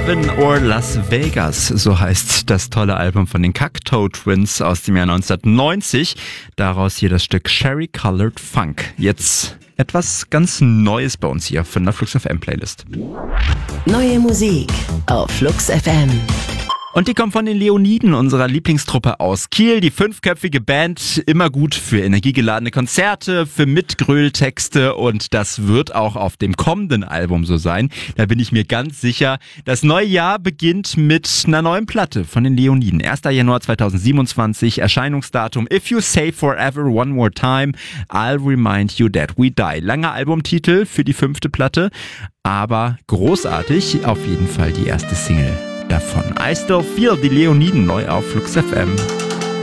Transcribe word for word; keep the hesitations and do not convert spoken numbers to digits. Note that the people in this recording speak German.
Heaven or Las Vegas, so heißt das tolle Album von den Cocteau Twins aus dem Jahr neunzehnhundertneunzig. Daraus hier das Stück Cherry Colored Funk. Jetzt etwas ganz Neues bei uns hier von der Flux F M Playlist. Neue Musik auf Flux F M. Und die kommt von den Leoniden, unserer Lieblingstruppe aus Kiel. Die fünfköpfige Band, immer gut für energiegeladene Konzerte, für Mitgröl-Texte, und das wird auch auf dem kommenden Album so sein. Da bin ich mir ganz sicher. Das neue Jahr beginnt mit einer neuen Platte von den Leoniden. erster Januar zweitausendsiebenundzwanzig, Erscheinungsdatum If You Say Forever One More Time, I'll Remind You That We Die. Langer Albumtitel für die fünfte Platte, aber großartig, auf jeden Fall die erste Single davon. I Still Feel, die Leoniden neu auf Flux F M.